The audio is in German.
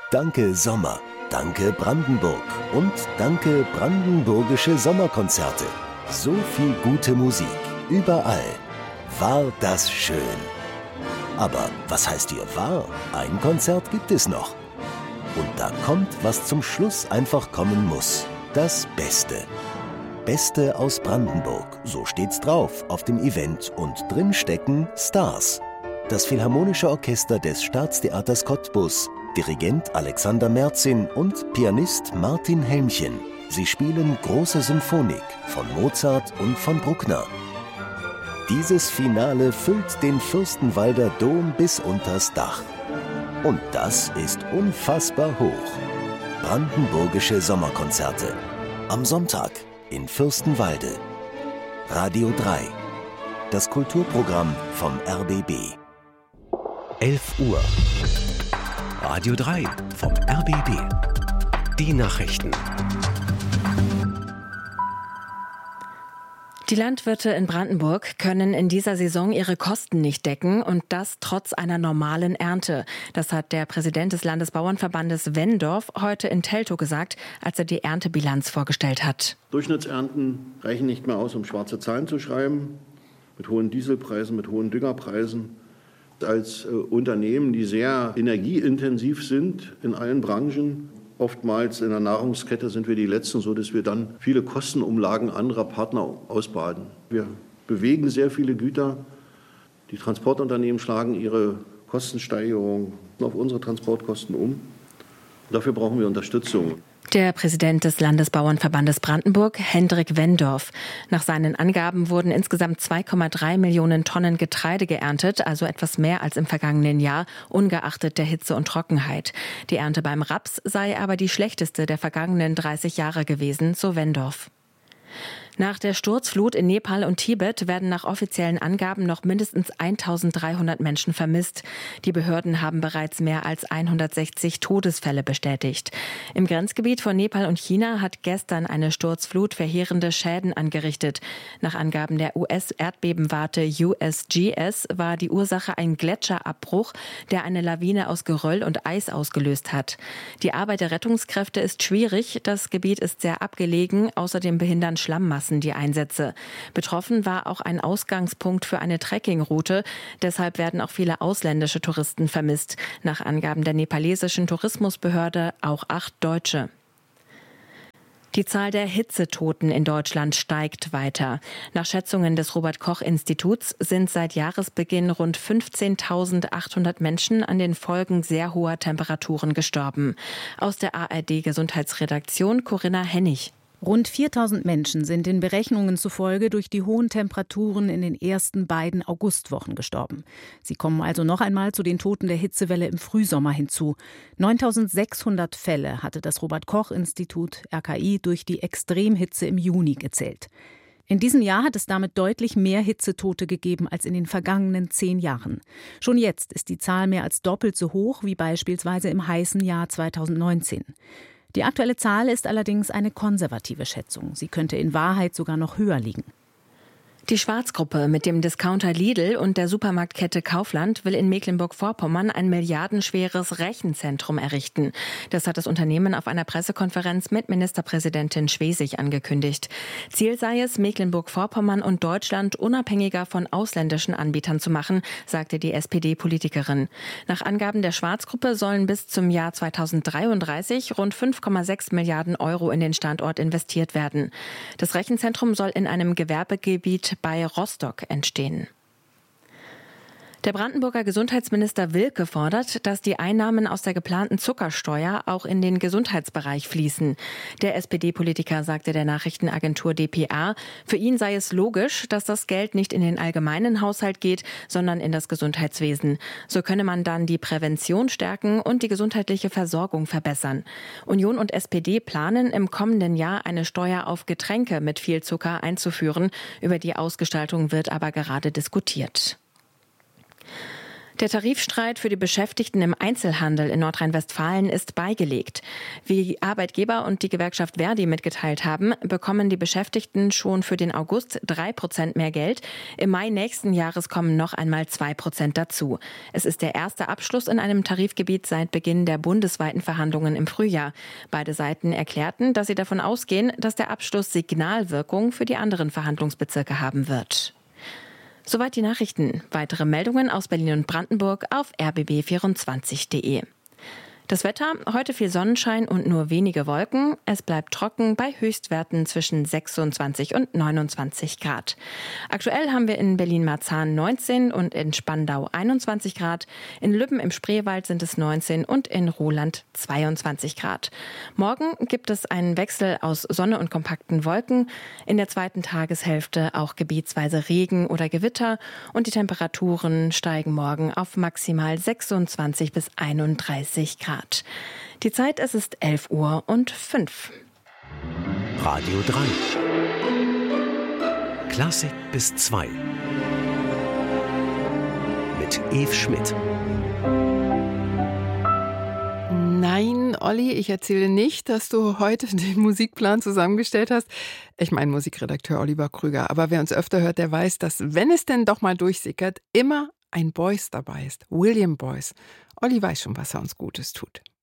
Danke Sommer, danke Brandenburg und danke Brandenburgische Sommerkonzerte. So viel gute Musik, überall. War das schön. Aber was heißt hier war? Ein Konzert gibt es noch. Und da kommt, was zum Schluss einfach kommen muss. Das Beste. Beste aus Brandenburg, so steht's drauf auf dem Event und drin stecken Stars. Das Philharmonische Orchester des Staatstheaters Cottbus, Dirigent Alexander Merzin und Pianist Martin Helmchen. Sie spielen große Symphonik von Mozart und von Bruckner. Dieses Finale füllt den Fürstenwalder Dom bis unters Dach. Und das ist unfassbar hoch. Brandenburgische Sommerkonzerte. Am Sonntag in Fürstenwalde. Radio 3. Das Kulturprogramm vom RBB. 11 Uhr. Radio 3 vom RBB. Die Nachrichten. Die Landwirte in Brandenburg können in dieser Saison ihre Kosten nicht decken und das trotz einer normalen Ernte. Das hat der Präsident des Landesbauernverbandes Wendorf heute in Teltow gesagt, als er die Erntebilanz vorgestellt hat. Durchschnittsernten reichen nicht mehr aus, um schwarze Zahlen zu schreiben, mit hohen Dieselpreisen, mit hohen Düngerpreisen. Als Unternehmen, die sehr energieintensiv sind in allen Branchen, oftmals in der Nahrungskette sind wir die Letzten, so dass wir dann viele Kostenumlagen anderer Partner ausbaden. Wir bewegen sehr viele Güter. Die Transportunternehmen schlagen ihre Kostensteigerung auf unsere Transportkosten um. Und dafür brauchen wir Unterstützung. Der Präsident des Landesbauernverbandes Brandenburg, Hendrik Wendorf. Nach seinen Angaben wurden insgesamt 2,3 Millionen Tonnen Getreide geerntet, also etwas mehr als im vergangenen Jahr, ungeachtet der Hitze und Trockenheit. Die Ernte beim Raps sei aber die schlechteste der vergangenen 30 Jahre gewesen, so Wendorf. Nach der Sturzflut in Nepal und Tibet werden nach offiziellen Angaben noch mindestens 1.300 Menschen vermisst. Die Behörden haben bereits mehr als 160 Todesfälle bestätigt. Im Grenzgebiet von Nepal und China hat gestern eine Sturzflut verheerende Schäden angerichtet. Nach Angaben der US-Erdbebenwarte USGS war die Ursache ein Gletscherabbruch, der eine Lawine aus Geröll und Eis ausgelöst hat. Die Arbeit der Rettungskräfte ist schwierig. Das Gebiet ist sehr abgelegen. Außerdem behindern Schlammmassen die Einsätze. Betroffen war auch ein Ausgangspunkt für eine Trekkingroute. Deshalb werden auch viele ausländische Touristen vermisst. Nach Angaben der nepalesischen Tourismusbehörde auch 8 Deutsche. Die Zahl der Hitzetoten in Deutschland steigt weiter. Nach Schätzungen des Robert-Koch-Instituts sind seit Jahresbeginn rund 15.800 Menschen an den Folgen sehr hoher Temperaturen gestorben. Aus der ARD-Gesundheitsredaktion Corinna Hennig. Rund 4.000 Menschen sind den Berechnungen zufolge durch die hohen Temperaturen in den ersten beiden Augustwochen gestorben. Sie kommen also noch einmal zu den Toten der Hitzewelle im Frühsommer hinzu. 9.600 Fälle hatte das Robert-Koch-Institut RKI durch die Extremhitze im Juni gezählt. In diesem Jahr hat es damit deutlich mehr Hitzetote gegeben als in den vergangenen 10 Jahren. Schon jetzt ist die Zahl mehr als doppelt so hoch wie beispielsweise im heißen Jahr 2019. Die aktuelle Zahl ist allerdings eine konservative Schätzung. Sie könnte in Wahrheit sogar noch höher liegen. Die Schwarzgruppe mit dem Discounter Lidl und der Supermarktkette Kaufland will in Mecklenburg-Vorpommern ein milliardenschweres Rechenzentrum errichten. Das hat das Unternehmen auf einer Pressekonferenz mit Ministerpräsidentin Schwesig angekündigt. Ziel sei es, Mecklenburg-Vorpommern und Deutschland unabhängiger von ausländischen Anbietern zu machen, sagte die SPD-Politikerin. Nach Angaben der Schwarzgruppe sollen bis zum Jahr 2033 rund 5,6 Milliarden Euro in den Standort investiert werden. Das Rechenzentrum soll in einem Gewerbegebiet bei Rostock entstehen. Der Brandenburger Gesundheitsminister Wilke fordert, dass die Einnahmen aus der geplanten Zuckersteuer auch in den Gesundheitsbereich fließen. Der SPD-Politiker sagte der Nachrichtenagentur dpa, für ihn sei es logisch, dass das Geld nicht in den allgemeinen Haushalt geht, sondern in das Gesundheitswesen. So könne man dann die Prävention stärken und die gesundheitliche Versorgung verbessern. Union und SPD planen, im kommenden Jahr eine Steuer auf Getränke mit viel Zucker einzuführen. Über die Ausgestaltung wird aber gerade diskutiert. Der Tarifstreit für die Beschäftigten im Einzelhandel in Nordrhein-Westfalen ist beigelegt. Wie Arbeitgeber und die Gewerkschaft Verdi mitgeteilt haben, bekommen die Beschäftigten schon für den August 3% mehr Geld. Im Mai nächsten Jahres kommen noch einmal 2% dazu. Es ist der erste Abschluss in einem Tarifgebiet seit Beginn der bundesweiten Verhandlungen im Frühjahr. Beide Seiten erklärten, dass sie davon ausgehen, dass der Abschluss Signalwirkung für die anderen Verhandlungsbezirke haben wird. Soweit die Nachrichten. Weitere Meldungen aus Berlin und Brandenburg auf rbb24.de. Das Wetter, heute viel Sonnenschein und nur wenige Wolken. Es bleibt trocken bei Höchstwerten zwischen 26 und 29 Grad. Aktuell haben wir in Berlin-Marzahn 19 und in Spandau 21 Grad. In Lübben im Spreewald sind es 19 und in Roland 22 Grad. Morgen gibt es einen Wechsel aus Sonne und kompakten Wolken. In der zweiten Tageshälfte auch gebietsweise Regen oder Gewitter. Und die Temperaturen steigen morgen auf maximal 26 bis 31 Grad. Die Zeit, es ist 11:05 Radio 3. Klassik bis 2. Mit Eve Schmidt. Nein, Olli, ich erzähle nicht, dass du heute den Musikplan zusammengestellt hast. Ich meine Musikredakteur Oliver Krüger. Aber wer uns öfter hört, der weiß, dass, wenn es denn doch mal durchsickert, immer ein Boyce dabei ist. William Boyce. Olli weiß schon, was er uns Gutes tut.